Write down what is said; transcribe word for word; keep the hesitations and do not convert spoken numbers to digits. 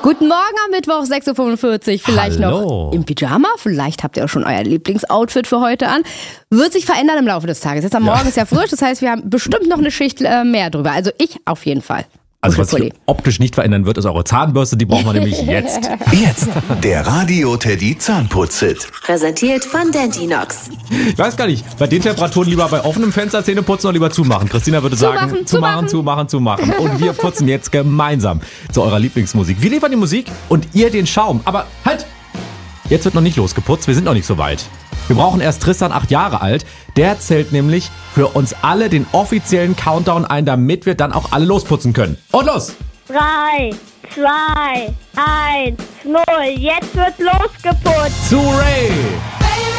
Guten Morgen am Mittwoch, sechs Uhr fünfundvierzig. Vielleicht Hallo. noch im Pyjama. Vielleicht habt ihr auch schon euer Lieblingsoutfit für heute an. Wird sich verändern im Laufe des Tages. Jetzt am Morgen ist ja frisch, das heißt, wir haben bestimmt noch eine Schicht äh, mehr drüber. Also ich auf jeden Fall. Also was sich optisch nicht verändern wird, ist eure Zahnbürste. Die brauchen wir nämlich jetzt. Jetzt der Radio Teddy Zahnputz-Hit. Präsentiert von Dentinox. Ich weiß gar nicht, bei den Temperaturen lieber bei offenem Fenster Zähne putzen oder lieber zumachen. Christina würde sagen, Zumachen, zumachen, zumachen, zumachen. Und wir putzen jetzt gemeinsam zu eurer Lieblingsmusik. Wir liefern die Musik und ihr den Schaum. Aber halt, jetzt wird noch nicht losgeputzt, wir sind noch nicht so weit. Wir brauchen erst Tristan, acht Jahre alt. Der zählt nämlich für uns alle den offiziellen Countdown ein, damit wir dann auch alle losputzen können. Und los! Drei, zwei, eins, null. Jetzt wird losgeputzt. Zu Ray!